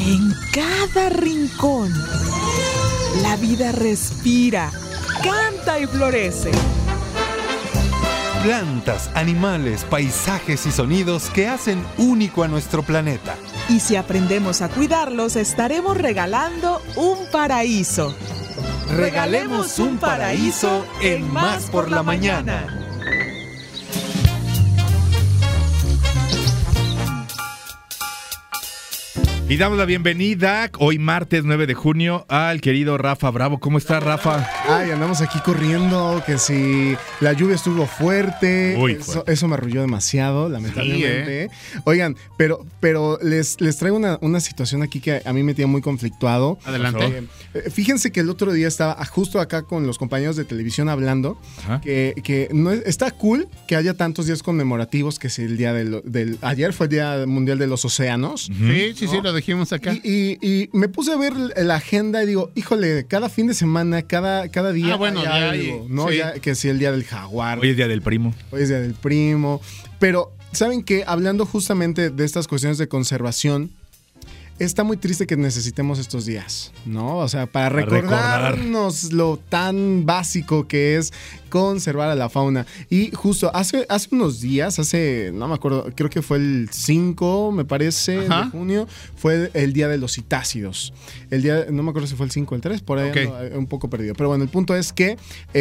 En cada rincón, la vida respira, canta y florece. Plantas, animales, paisajes y sonidos que hacen único a nuestro planeta. Y si aprendemos a cuidarlos, estaremos regalando un paraíso. Regalemos un paraíso en Más por la Mañana. Y damos la bienvenida hoy martes 9 de junio al querido Rafa Bravo. ¿Cómo estás, Rafa? Ay, andamos aquí corriendo, que si la lluvia estuvo fuerte, eso me arrulló demasiado, lamentablemente. Sí, Oigan, pero les traigo una situación aquí que a mí me tiene muy conflictuado. Adelante. Fíjense que el otro día estaba justo acá con los compañeros de televisión hablando, que no está cool que haya tantos días conmemorativos, que es el día ayer fue el Día Mundial de los Océanos. Sí, lo dijimos acá. Y me puse a ver la agenda y digo, híjole, cada fin de semana, cada día hay algo, ¿no? Sí. Ya, que si el día del jaguar. Hoy es día del primo. Pero, ¿saben qué? Hablando justamente de estas cuestiones de conservación, está muy triste que necesitemos estos días, ¿no? O sea, para recordarnos lo tan básico que es conservar a la fauna. Y justo hace unos días, no me acuerdo, creo que fue el 5, me parece, de junio, fue el Día de los Citácidos. No me acuerdo si fue el 5 o el 3, por ahí ando un poco perdido. Pero bueno, el punto es que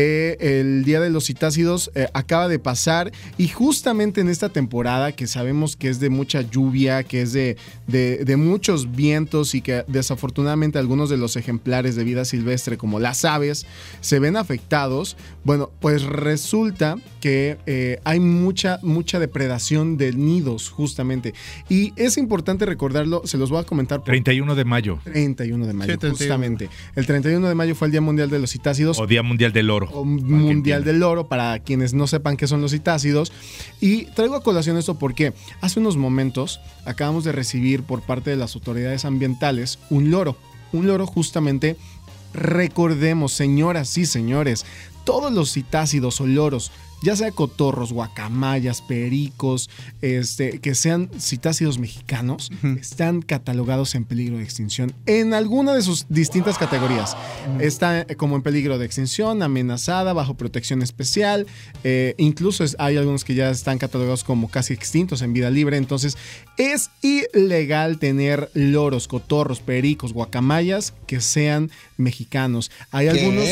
el Día de los Citácidos acaba de pasar, y justamente en esta temporada que sabemos que es de mucha lluvia, que es de muchos vientos, y que desafortunadamente algunos de los ejemplares de vida silvestre, como las aves, se ven afectados. Bueno, pues resulta que hay mucha depredación de nidos, justamente. Y es importante recordarlo, se los voy a comentar. 31 de mayo. 31 de mayo, sí, justamente. El 31 de mayo fue el Día Mundial de los Citácidos. O Día Mundial del Loro. O Mundial del Loro, para quienes no sepan qué son los citácidos. Y traigo a colación esto porque hace unos momentos acabamos de recibir por parte de las autoridades ambientales un loro justamente. Recordemos, señoras y señores, todos los citácidos o loros, ya sea cotorros, guacamayas, pericos, que sean citácidos mexicanos, están catalogados en peligro de extinción en alguna de sus distintas categorías. Está como en peligro de extinción, amenazada, bajo protección especial, incluso hay algunos que ya están catalogados como casi extintos en vida libre. Entonces es ilegal tener loros, cotorros, pericos, guacamayas que sean mexicanos. Hay algunos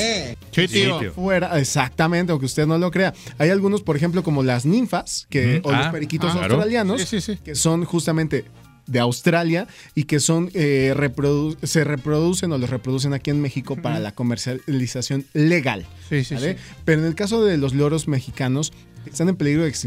fuera, exactamente, aunque usted no lo crea. Hay algunos, por ejemplo, como las ninfas, o los periquitos australianos, que son justamente de Australia y que son se reproducen o los reproducen aquí en México para la comercialización legal. ¿Vale? Pero en el caso de los loros mexicanos, están en peligro de extinción